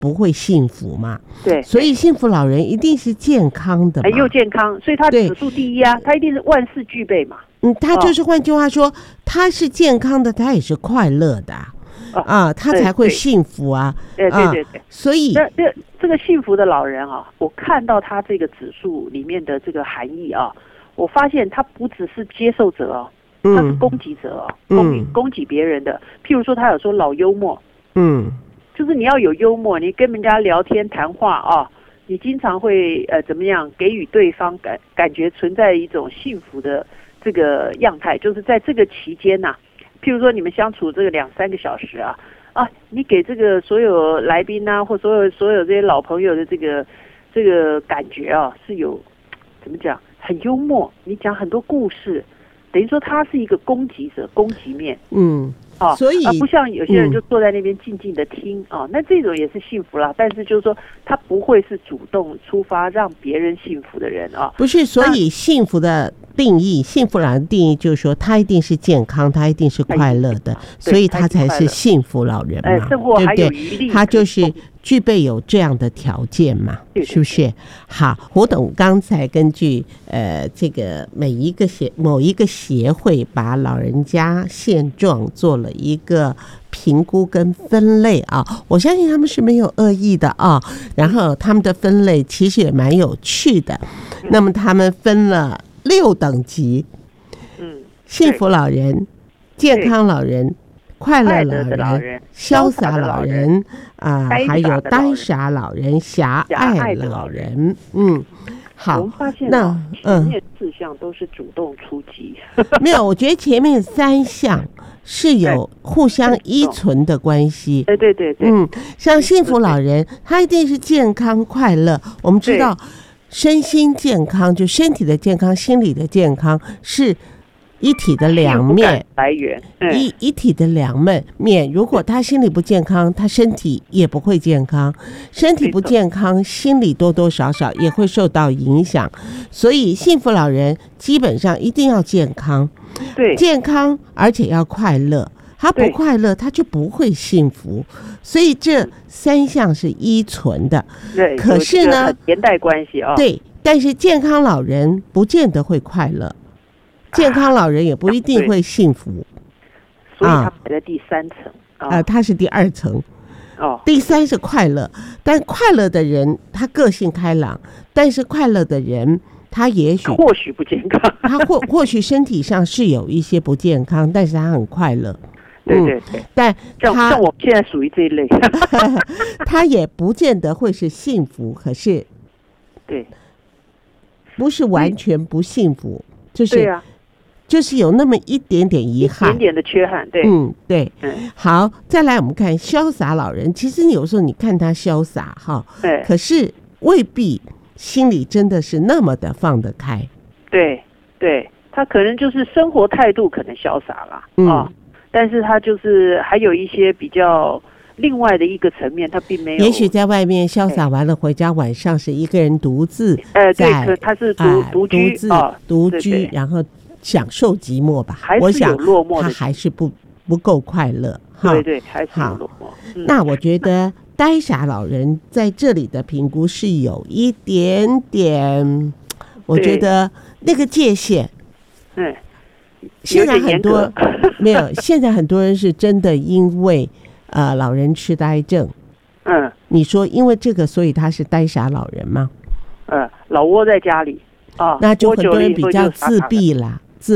不会幸福嘛。 对， 所以幸福老人一定是健康的嘛， 又健康，所以他指数第一啊，他一定是万事俱备嘛。 他就是换句话说，他是健康的，他也是快乐的他才会幸福啊。 对。 所以这个幸福的老人啊，我看到他这个指数里面的这个含义啊，我发现他不只是接受者哦，他是供给者哦，供给别人的。譬如说，他有说老幽默，就是你要有幽默，你跟人家聊天谈话啊，你经常会怎么样给予对方感觉存在一种幸福的这个样态，就是在这个期间呐，譬如说你们相处这个2-3个小时啊，你给这个所有来宾啊，或所有这些老朋友的这个感觉啊，是有怎么讲，很幽默，你讲很多故事，等于说他是一个供给者，供给面，所以不像有些人就坐在那边静静的听那这种也是幸福啦，但是就是说他不会是主动出发让别人幸福的人不是，所以幸福的定义，幸福老人的定义就是说他一定是健康，他一定是快乐的，所以他才是幸福老人嘛， 生活还有余力， 他就是具备有这样的条件嘛，是不是？好，胡董刚才根据这个某一个协会把老人家现状做了一个评估跟分类我相信他们是没有恶意的然后他们的分类其实也蛮有趣的。那么他们分了6等级，幸福老人、健康老人、快乐老人、潇洒老人还有呆傻老人、狭隘老人。好， 我们发现前面4项都是主动出击， 没有，我觉得前面3项是有互相依存的关系。 对， 像幸福老人，他一定是健康快乐。我们知道，身心健康，就身体的健康、心理的健康是一体的两面来源， 一体的两面。如果他心理不健康，他身体也不会健康；身体不健康，心理多多少少也会受到影响。所以，幸福老人基本上一定要健康， 对， 健康而且要快乐。他不快乐，他就不会幸福。所以这3项是依存的。 对， 可是呢， 连带关系对，但是健康老人不见得会快乐。健康老人也不一定会幸福， 所以他排在第3层他是第2层第3是快乐，但快乐的人他个性开朗，但是快乐的人他或许不健康， 他或许身体上是有一些不健康，但是他很快乐。 对， 但像我现在属于这一类， 他也不见得会是幸福，可是对， 不是完全不幸福，就是对啊。 就是有那么一点点遗憾， 一点点的缺憾，对， 对，好，再来我们看潇洒老人。其实有时候你看他潇洒可是未必心里真的是那么的放得开。 对，他可能就是生活态度可能潇洒啦，但是他就是还有一些比较另外的一个层面，他并没有。 也许在外面潇洒完了，回家晚上是一个人独自对，他是独居， 然后享受寂寞吧， 我想他还是不够快乐。 对，还是有落寞。 那我觉得呆傻老人在这里的评估是有一点点，我觉得那个界限，现在很多没有，现在很多人是真的因为老人痴呆症，你说因为这个，所以他是呆傻老人吗？ 老窝在家里那就很多人比较自闭啦。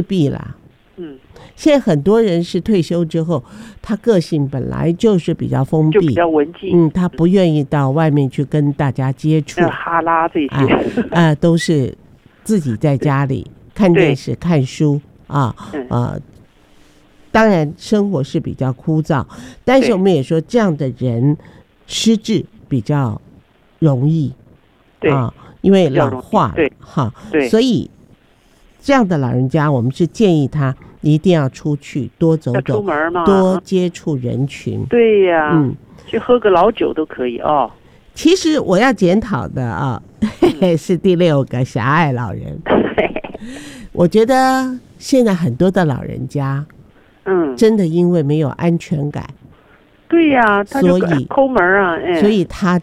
现在很多人是退休之后，他个性本来就是比较封闭， 就比较文静， 他不愿意到外面去跟大家接触， 哈拉这些， 都是自己在家里看电视、看书当然生活是比较枯燥，但是我们也说这样的人失智比较容易，因为老化了所以这样的老人家，我们是建议他一定要出去多走走， 出门嘛， 多接触人群。 对呀，去喝个老酒都可以其实我要检讨的是第6个狭隘老人。我觉得现在很多的老人家，真的因为没有安全感， 对呀，他就抠门啊， 所以他